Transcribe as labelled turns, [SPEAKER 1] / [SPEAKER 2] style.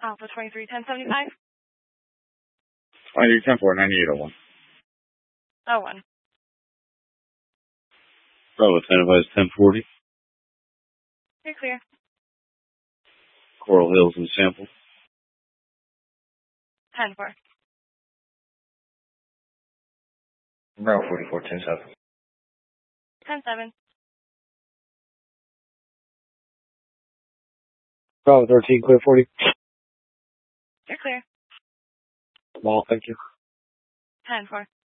[SPEAKER 1] Alpha 23, 1075.
[SPEAKER 2] 23, 10-4, 9801.
[SPEAKER 1] 01.
[SPEAKER 2] Bravo, 10 advised 1040.
[SPEAKER 1] You're clear.
[SPEAKER 2] Coral Hills and Sample.
[SPEAKER 1] 10-4.
[SPEAKER 3] Bravo 44, 10-7.
[SPEAKER 1] 10-7.
[SPEAKER 4] Bravo 13, clear 40.
[SPEAKER 1] You're clear.
[SPEAKER 4] Small, thank you.
[SPEAKER 1] 10-4.